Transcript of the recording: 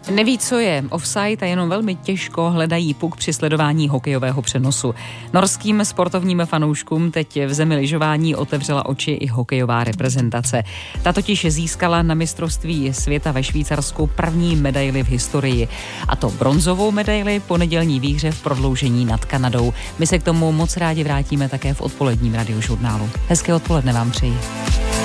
Neví, co je offside a jenom velmi těžko hledají puk při sledování hokejového přenosu. Norským sportovním fanouškům teď v zemi lyžování otevřela oči i hokejová reprezentace. Ta totiž získala na mistrovství světa ve Švýcarsku první medaili v historii. A to bronzovou medaili po nedělní výhře v prodloužení nad Kanadou. My se k tomu moc rádi vrátíme také v odpoledním radiožurnálu. Hezké odpoledne vám přeji.